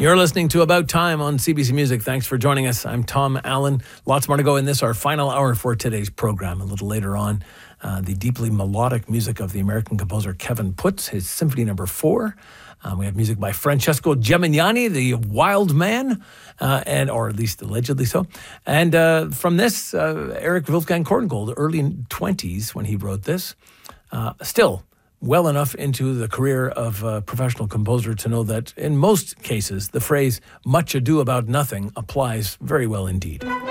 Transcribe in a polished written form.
You're listening to About Time on CBC Music. Thanks for joining us. I'm Tom Allen. Lots more to go in this, our final hour for today's program. A little later on, the deeply melodic music of the American composer Kevin Putz, his Symphony No. 4. We have music by Francesco Gemignani, the Wild Man, or at least allegedly so. And from this, Erich Wolfgang Korngold, early 20s when he wrote this. Still well enough into the career of a professional composer to know that in most cases, the phrase "much ado about nothing" applies very well indeed.